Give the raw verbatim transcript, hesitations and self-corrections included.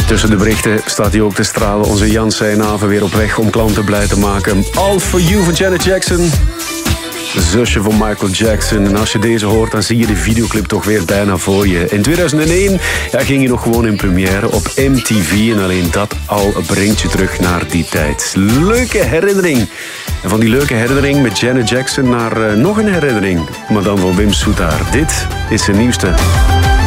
Tussen de berichten staat hij ook te stralen. Onze Jan Seijnaven weer op weg om klanten blij te maken. All for You van Janet Jackson. Zusje van Michael Jackson. En als je deze hoort, dan zie je de videoclip toch weer bijna voor je. In tweeduizend één ja, ging je nog gewoon in première op M T V. En alleen dat al brengt je terug naar die tijd. Leuke herinnering. En van die leuke herinnering met Janet Jackson naar uh, nog een herinnering. Maar dan van Wim Soetaar. Dit is zijn nieuwste.